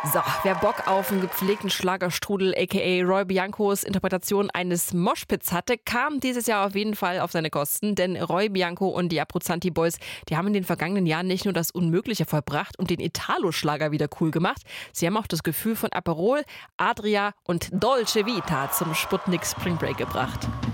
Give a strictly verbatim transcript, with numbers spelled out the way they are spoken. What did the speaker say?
So, wer Bock auf einen gepflegten Schlagerstrudel, aka Roy Biancos Interpretation eines Moshpits hatte, kam dieses Jahr auf jeden Fall auf seine Kosten. Denn Roy Bianco und die Abruzzanti Boys, die haben in den vergangenen Jahren nicht nur das Unmögliche vollbracht und den Italo-Schlager wieder cool gemacht, sie haben auch das Gefühl von Aperol, Adria und Dolce Vita zum Sputnik Spring Break gebracht.